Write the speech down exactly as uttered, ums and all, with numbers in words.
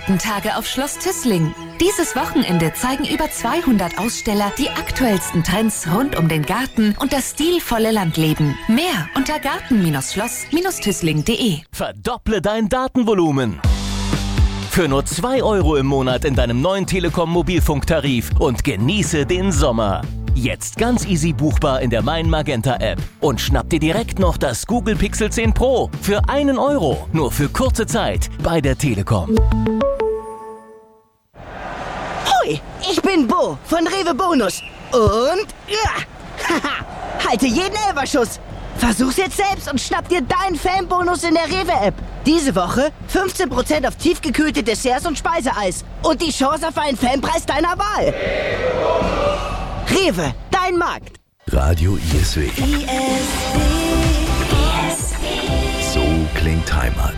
Gartentage auf Schloss Tüßling. Dieses Wochenende zeigen über zweihundert Aussteller die aktuellsten Trends rund um den Garten und das stilvolle Landleben. Mehr unter garten Schloss Tüßling punkt de. Verdopple dein Datenvolumen. Für nur zwei Euro im Monat in deinem neuen Telekom-Mobilfunktarif und genieße den Sommer. Jetzt ganz easy buchbar in der Mein Magenta App. Und schnapp dir direkt noch das Google Pixel zehn Pro für einen Euro. Nur für kurze Zeit bei der Telekom. Hoi, ich bin Bo von Rewe Bonus. Und ja, haha, halte jeden Elferschuss. Versuch's jetzt selbst und schnapp dir deinen Fanbonus in der Rewe-App. Diese Woche fünfzehn Prozent auf tiefgekühlte Desserts und Speiseeis. Und die Chance auf einen Fanpreis deiner Wahl. Rewe, dein Markt. Radio I S W. I S W. So klingt Heimat.